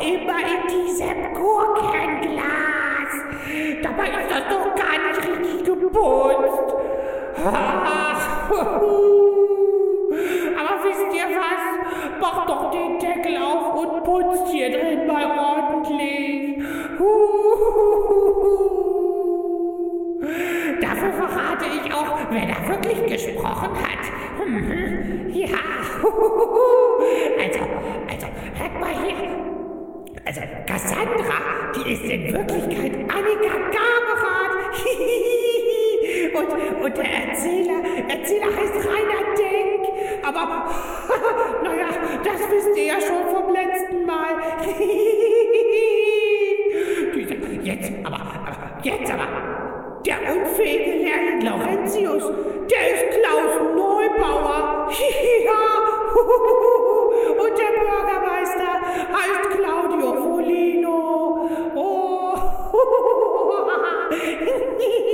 immer in diesem Gurkenglas. Dabei ist das doch gar nicht richtig geputzt. Ach, aber wisst ihr was? Macht doch den Deckel auf und putzt hier drin mal ordentlich. Dafür verrate ich auch, wer da wirklich gesprochen hat. Ja, also, hört mal hier. Also, Cassandra, die ist in Wirklichkeit Annika Gaberat. Und der Erzähler heißt Rainer Denk. Aber, naja, das wisst ihr ja schon vom letzten Mal. Jetzt aber. Der unfähige Lehrling Laurentius, der ist Klaus Neubauer. Ja. Und der Bürgermeister heißt Claudio Folino. Oh.